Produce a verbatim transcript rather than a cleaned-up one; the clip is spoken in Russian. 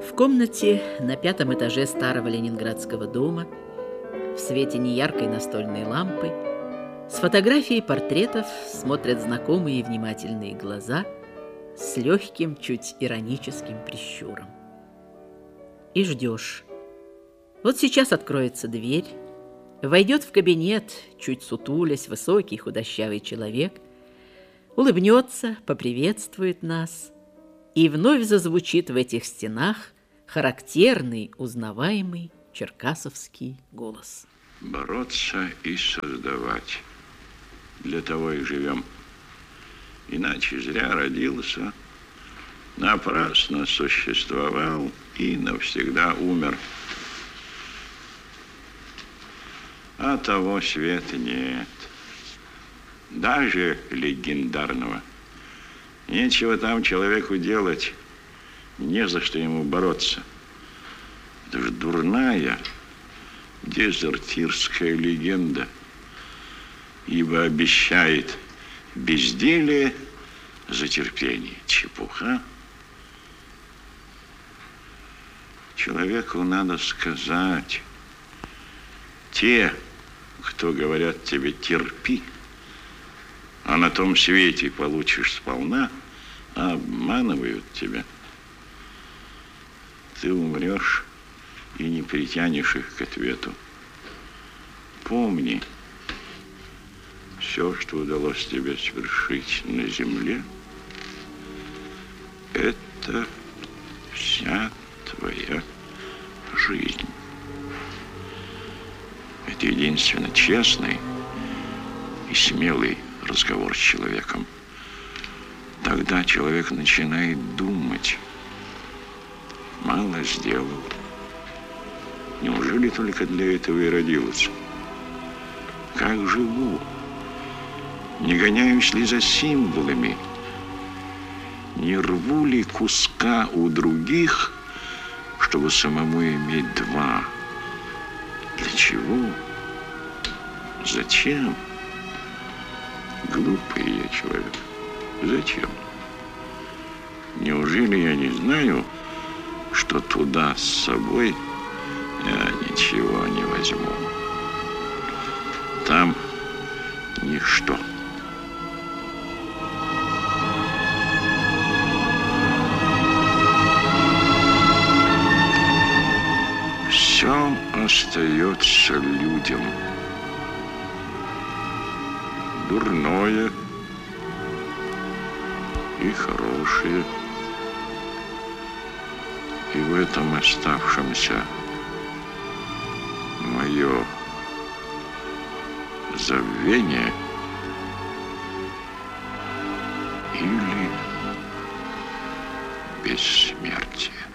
В комнате на пятом этаже старого ленинградского дома, в свете неяркой настольной лампы, с фотографией портретов смотрят знакомые и внимательные глаза с легким, чуть ироническим прищуром. И ждешь. Вот сейчас откроется дверь, войдет в кабинет, чуть сутулясь, высокий худощавый человек, улыбнется, поприветствует нас, и вновь зазвучит в этих стенах характерный, узнаваемый черкасовский голос. Бороться и создавать. Для того и живем. Иначе зря родился, напрасно существовал и навсегда умер. А того света нет. Даже легендарного. Нечего там человеку делать, не за что ему бороться. Это же дурная дезертирская легенда, ибо обещает безделие за терпение. Чепуха. Человеку надо сказать: те, кто говорят тебе терпи, а на том свете получишь сполна, обманывают тебя. Ты умрешь и не притянешь их к ответу. Помни, все, что удалось тебе совершить на земле, это вся твоя жизнь. Это единственно честный и смелый разговор с человеком. Тогда человек начинает думать. Мало сделал. Неужели только для этого и родился? Как живу? Не гоняюсь ли за символами? Не рву ли куска у других, чтобы самому иметь два? Для чего? Зачем? Глупый я человек. Зачем? Неужели я не знаю, что туда с собой я ничего не возьму? Там ничто. Все остается людям. Дурное и хорошее. И в этом оставшемся мое забвение или бессмертие.